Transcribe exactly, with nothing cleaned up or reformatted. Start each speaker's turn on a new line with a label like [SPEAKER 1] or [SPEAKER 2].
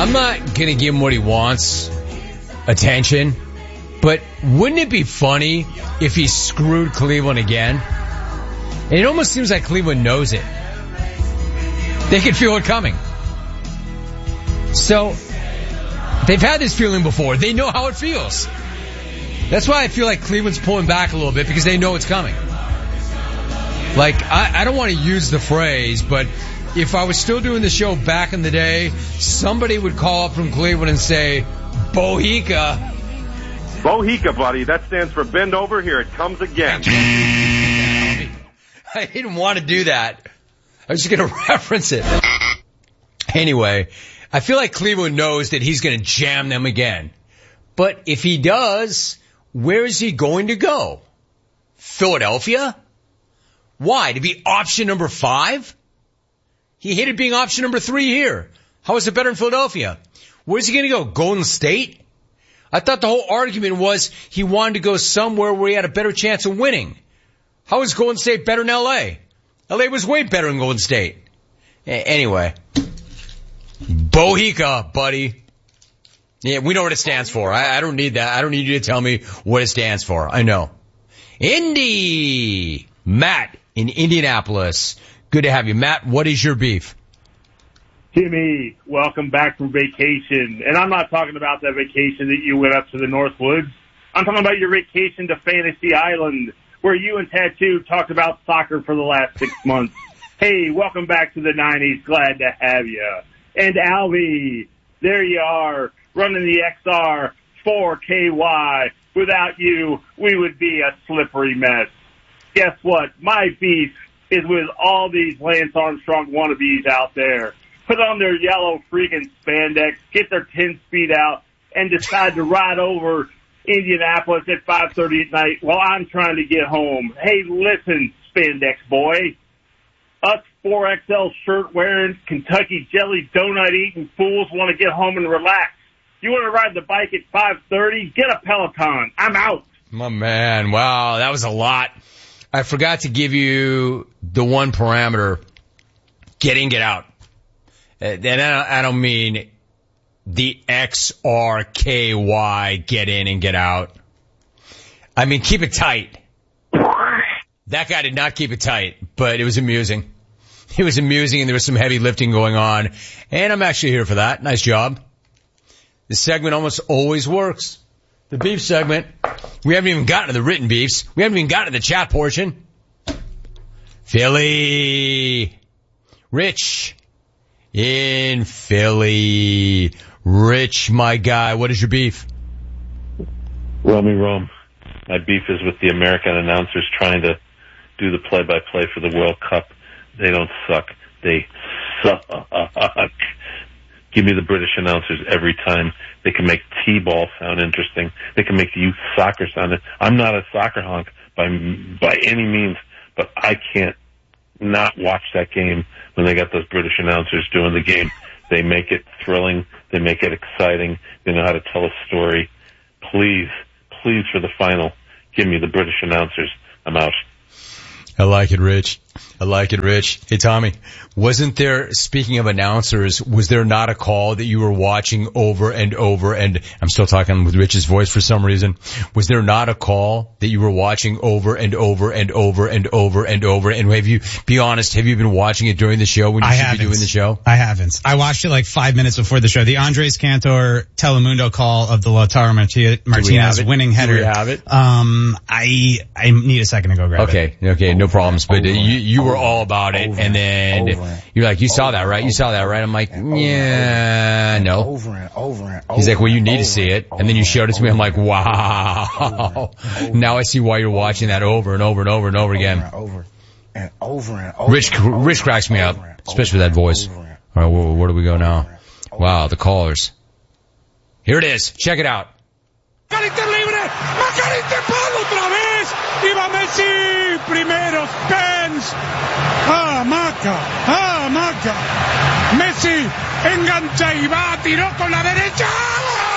[SPEAKER 1] I'm not going to give him what he wants, attention, but wouldn't it be funny if he screwed Cleveland again? And it almost seems like Cleveland knows it. They can feel it coming. So, they've had this feeling before. They know how it feels. That's why I feel like Cleveland's pulling back a little bit, because they know it's coming. Like, I, I don't want to use the phrase, but if I was still doing the show back in the day, somebody would call up from Cleveland and say, Bohica.
[SPEAKER 2] Bohica, buddy. That stands for bend over. Here it comes again.
[SPEAKER 1] I didn't want to do that. I was just going to reference it. Anyway, I feel like Cleveland knows that he's going to jam them again. But if he does, where is he going to go? Philadelphia? Why? To be option number five? He hated being option number three here. How is it better in Philadelphia? Where's he going to go? Golden State? I thought the whole argument was he wanted to go somewhere where he had a better chance of winning. How is Golden State better than L A? L A was way better than Golden State. A- anyway. Bohica, buddy. Yeah, we know what it stands for. I, I don't need that. I don't need you to tell me what it stands for. I know. Indy. Matt in Indianapolis. Good to have you. Matt, what is your beef?
[SPEAKER 3] Timmy, welcome back from vacation. And I'm not talking about that vacation that you went up to the Northwoods. I'm talking about your vacation to Fantasy Island, where you and Tattoo talked about soccer for the last six months. Hey, welcome back to the nineties. Glad to have you. And Albie, there you are, running the X R four K Y. Without you, we would be a slippery mess. Guess what? My beef is with all these Lance Armstrong wannabes out there. Put on their yellow freaking spandex, get their ten speed out, and decide to ride over Indianapolis at five thirty at night while I'm trying to get home. Hey, listen, spandex boy. Us four X L shirt-wearing, Kentucky jelly donut-eating fools want to get home and relax. You want to ride the bike at five thirty? Get a Peloton. I'm out.
[SPEAKER 1] My man, wow, that was a lot. I forgot to give you the one parameter, get in, get out. And I don't mean the X R K Y, get in and get out. I mean, keep it tight. That guy did not keep it tight, but it was amusing. It was amusing, and there was some heavy lifting going on. And I'm actually here for that. Nice job. This segment almost always works. The beef segment. We haven't even gotten to the written beefs. We haven't even gotten to the chat portion. Philly. Rich. In Philly. Rich, my guy. What is your beef?
[SPEAKER 4] Romy Rome. My beef is with the American announcers trying to do the play-by-play for the World Cup. They don't suck. They suck. Give me the British announcers every time. They can make T-ball sound interesting. They can make youth soccer sound. I'm not a soccer honk by by any means, but I can't not watch that game when they got those British announcers doing the game. They make it thrilling. They make it exciting. They know how to tell a story. Please, please, for the final, give me the British announcers. I'm out.
[SPEAKER 1] I like it, Rich. I like it, Rich. Hey, Tommy, wasn't there, speaking of announcers, was there not a call that you were watching over and over, and I'm still talking with Rich's voice for some reason, was there not a call that you were watching over and over and over and over and over, and have you, be honest, have you been watching it during the show when you
[SPEAKER 5] I
[SPEAKER 1] should
[SPEAKER 5] haven't.
[SPEAKER 1] be doing the show?
[SPEAKER 5] I haven't. I watched it like five minutes before the show. The Andres Cantor Telemundo call of the Lautaro Martinez we winning header.
[SPEAKER 1] Do we have it?
[SPEAKER 5] Um, I, I need a second to go grab
[SPEAKER 1] okay,
[SPEAKER 5] it.
[SPEAKER 1] Okay, okay, no
[SPEAKER 5] over
[SPEAKER 1] problems, but
[SPEAKER 5] over
[SPEAKER 1] you, you were all about it,
[SPEAKER 5] over
[SPEAKER 1] and then
[SPEAKER 5] over
[SPEAKER 1] you're like, you saw that, right? You saw that, right? I'm like, yeah, no.
[SPEAKER 6] Over and over and over.
[SPEAKER 1] He's like, well, you need to see it. And then you showed it to me. I'm like, wow. Now I see why you're watching that over and over and over and over again.
[SPEAKER 6] Over and over and over.
[SPEAKER 1] Rich, Rich cracks me up, especially with that voice. All right, where, where do we go now? Wow, the callers. Here it is. Check it out.
[SPEAKER 7] Macarita libre, Macarita palo otra vez, iba Messi, primero, Pence, ah, Maca, ah, Maca, Messi, engancha y va, tiró con la derecha,